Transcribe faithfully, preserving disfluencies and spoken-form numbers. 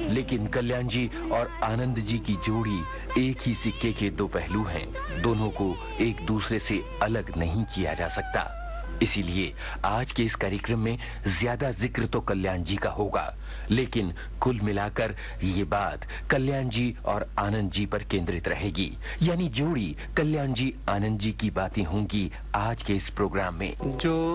लेकिन कल्याण जी और आनंद जी की जोड़ी एक ही सिक्के के दो पहलू हैं। दोनों को एक दूसरे से अलग नहीं किया जा सकता। इसीलिए आज के इस कार्यक्रम में ज्यादा जिक्र तो कल्याण जी का होगा, लेकिन कुल मिलाकर ये बात कल्याण जी और आनंद जी पर केंद्रित रहेगी। यानी जोड़ी कल्याण जी आनंद जी की बातें होंगी आज के इस प्रोग्राम में। जो